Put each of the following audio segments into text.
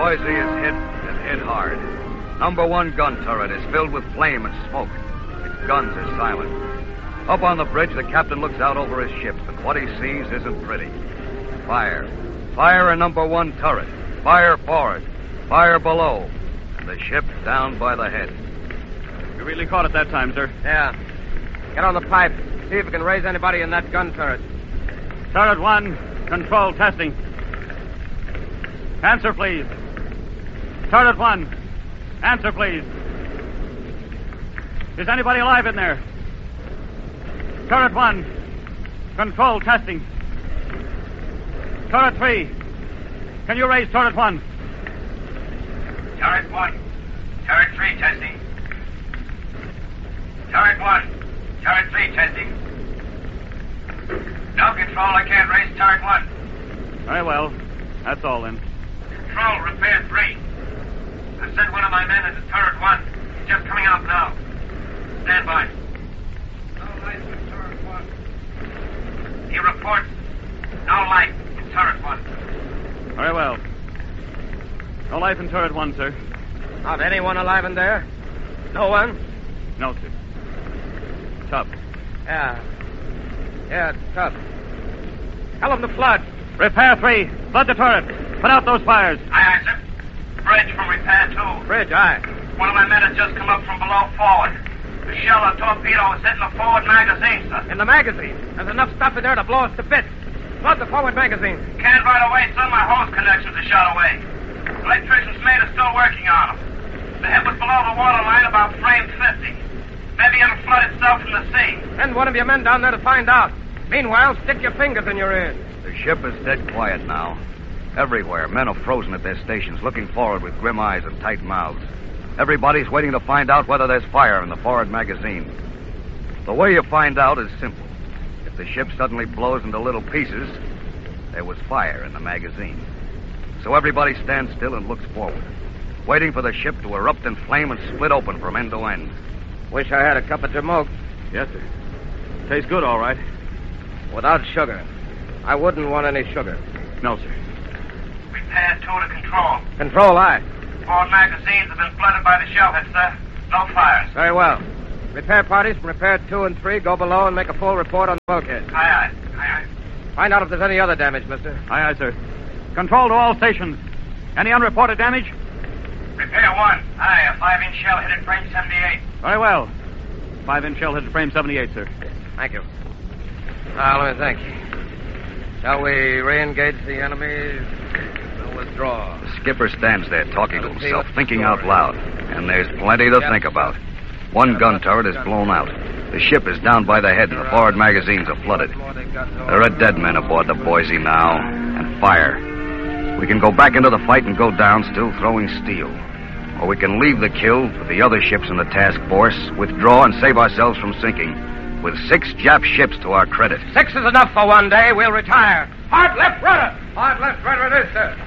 Boise is hit and hit hard. Number 1 gun turret is filled with flame and smoke. Its guns are silent. Up on the bridge, the captain looks out over his ship, and what he sees isn't pretty. Fire. Fire in number 1 turret. Fire forward. Fire below. And the ship down by the head. You really caught it that time, sir. Yeah. Get on the pipe. See if you can raise anybody in that gun turret. Turret 1, control testing. Answer, please. Turret 1, answer, please. Is anybody alive in there? Turret 1, control testing. Turret 3, can you raise turret 1? Turret 1, turret 3 testing. Turret 1, turret 3 testing. No control, I can't raise turret 1. Very well. That's all then. Control, repair 3. I sent one of my men into turret 1. He's just coming out now. Stand by. No light in turret 1. He reports no light in turret 1. Very well. No life in turret 1, sir. Not anyone alive in there? No one? No, sir. Tubb. Yeah, it's tough. Tell them to flood. Repair 3. Flood the turret. Put out those fires. Aye, sir. Bridge from repair 2. Bridge, aye. One of my men has just come up from below forward. The shell or torpedo is hitting the forward magazine, sir. In the magazine. There's enough stuff in there to blow us to bits. Flood the forward magazine. Can't right away, son. My hose connections are shot away. Electrician's mate is still working on them. The hit was below the waterline about frame 50. Maybe it'll flood itself from the sea. Send one of your men down there to find out. Meanwhile, stick your fingers in your ears. The ship is dead quiet now. Everywhere, men are frozen at their stations, looking forward with grim eyes and tight mouths. Everybody's waiting to find out whether there's fire in the forward magazine. The way you find out is simple. If the ship suddenly blows into little pieces, there was fire in the magazine. So everybody stands still and looks forward, waiting for the ship to erupt in flame and split open from end to end. Wish I had a cup of jamoke. Yes, sir. Tastes good, all right. Without sugar. I wouldn't want any sugar. No, sir. Repair 2 to control. Control, aye. Forward magazines have been flooded by the shell hit, sir. No fires. Very well. Repair parties from repair 2 and 3 go below and make a full report on the bulkhead. Aye, aye. Aye, aye. Find out if there's any other damage, mister. Aye, sir. Control to all stations. Any unreported damage? Repair 1. Aye, a 5-inch shell hit at frame 78. Very well. 5-inch shell hit at frame 78, sir. Thank you. Now, let me think. Shall we re-engage the enemy or withdraw? The skipper stands there talking to himself, thinking out loud. And there's plenty to think about. One gun turret is blown out. The ship is down by the head and the forward magazines are flooded. There are dead men aboard the Boise now, and fire. We can go back into the fight and go down still throwing steel. Or we can leave the kill with the other ships in the task force, withdraw and save ourselves from sinking. With 6 Jap ships to our credit. 6 is enough for one day. We'll retire. Hard left rudder. Hard left rudder it is, sir.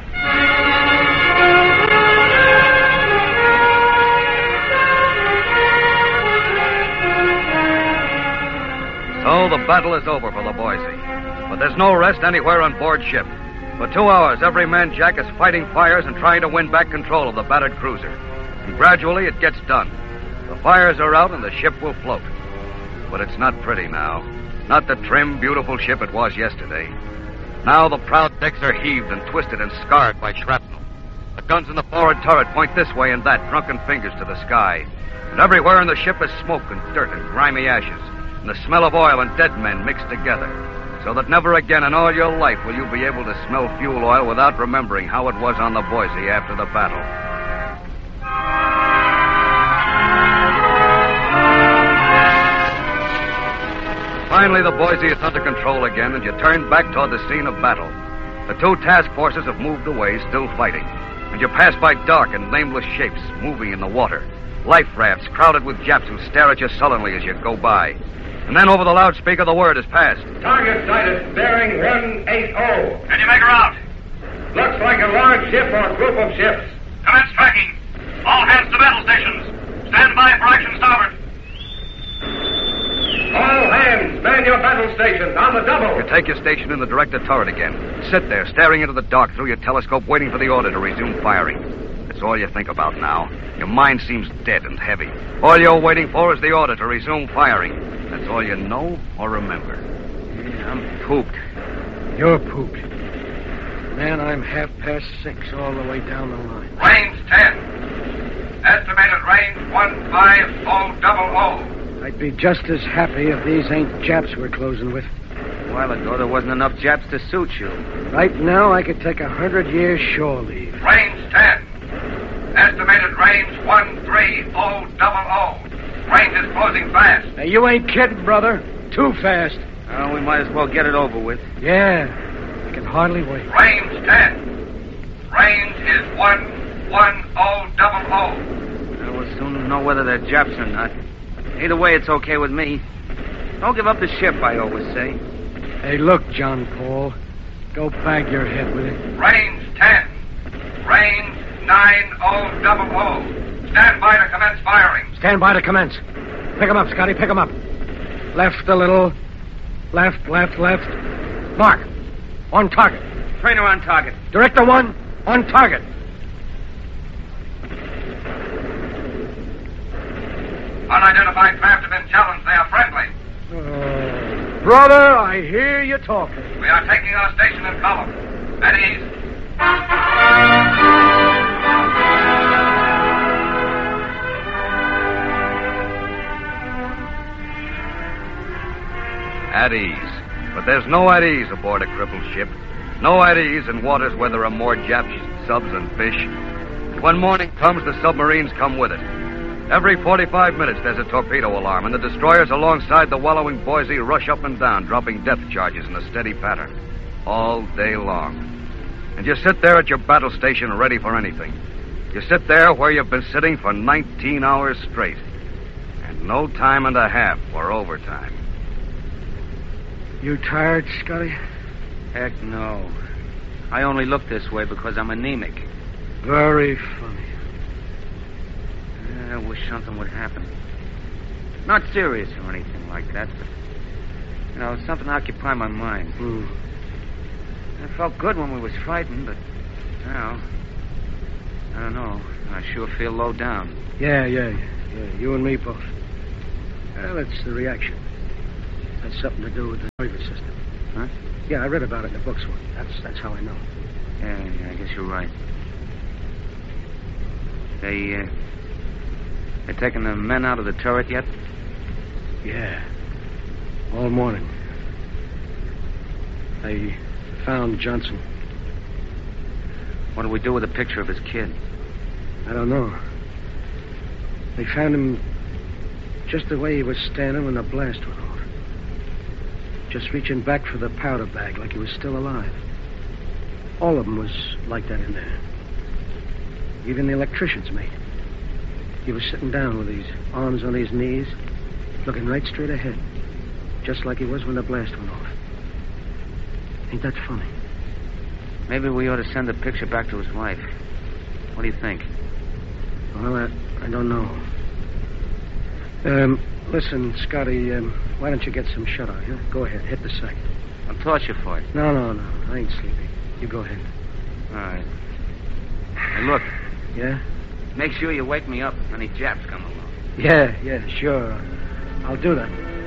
So the battle is over for the Boise. But there's no rest anywhere on board ship. For 2 hours, every man Jack is fighting fires and trying to win back control of the battered cruiser. And gradually it gets done. The fires are out and the ship will float. But it's not pretty now. Not the trim, beautiful ship it was yesterday. Now the proud decks are heaved and twisted and scarred by shrapnel. The guns in the forward turret point this way and that, drunken fingers to the sky. And everywhere in the ship is smoke and dirt and grimy ashes, and the smell of oil and dead men mixed together, so that never again in all your life will you be able to smell fuel oil without remembering how it was on the Boise after the battle. Finally, the Boise is under control again, and you turn back toward the scene of battle. The 2 task forces have moved away, still fighting. And you pass by dark and nameless shapes moving in the water. Life rafts crowded with Japs who stare at you sullenly as you go by. And then over the loudspeaker, the word is passed. Target sighted, bearing 180. Can you make her out? Looks like a large ship or group of ships. Commence tracking. All hands to battle stations. Stand by for action starboard. All hands, man your battle battle stations on the double. You take your station in the director turret again. Sit there, staring into the dark through your telescope, waiting for the order to resume firing. That's all you think about now. Your mind seems dead and heavy. All you're waiting for is the order to resume firing. That's all you know or remember. Yeah, I'm pooped. You're pooped. Man, I'm 6:30 all the way down the line. Range 10. Estimated range 15000. I'd be just as happy if these ain't Japs we're closing with. A while ago, there wasn't enough Japs to suit you. Right now, I could take 100 years shore leave. Range 10. Estimated range 13000. Range is closing fast. Now, you ain't kidding, brother. Too fast. Oh, we might as well get it over with. Yeah, I can hardly wait. Range 10. Range is 11000. We'll soon know whether they're Japs or not. Either way, it's okay with me. Don't give up the ship, I always say. Hey, look, John Paul. Go bag your head with it. Range 10. Range 9000. Stand by to commence firing. Stand by to commence. Pick 'em up, Scotty. Pick 'em up. Left a little. Left. Mark. On target. Trainer on target. Director 1, on target. Unidentified craft have been challenged. They are friendly. Brother, I hear you talking. We are taking our station in column. At ease. At ease. But there's no at ease aboard a crippled ship. No at ease in waters where there are more Jap subs than fish. And when morning comes, the submarines come with it. Every 45 minutes, there's a torpedo alarm, and the destroyers alongside the wallowing Boise rush up and down, dropping depth charges in a steady pattern. All day long. And you sit there at your battle station ready for anything. You sit there where you've been sitting for 19 hours straight. And no time and a half for overtime. You tired, Scotty? Heck no. I only look this way because I'm anemic. Very funny. I wish something would happen. Not serious or anything like that, but, something to occupy my mind. I felt good when we was fighting, but now, I don't know. I sure feel low down. Yeah. You and me both. Well, it's the reaction. Has something to do with the nervous system. Huh? Yeah, I read about it in the books. That's how I know. Yeah, I guess you're right. They taking the men out of the turret yet? Yeah. All morning. They found Johnson. What do we do with a picture of his kid? I don't know. They found him just the way he was standing when the blast went off. Just reaching back for the powder bag like he was still alive. All of them was like that in there. Even the electrician's mate. He was sitting down with his arms on his knees, looking right straight ahead, just like he was when the blast went off. Ain't that funny? Maybe we ought to send the picture back to his wife. What do you think? Well, I don't know. Listen, Scotty, why don't you get some shut-eye, huh? Go ahead, hit the sack. I'll toss you for it. No, I ain't sleepy. You go ahead. All right. Hey, look. Yeah? Make sure you wake me up if any Japs come along. Yeah, sure. I'll do that.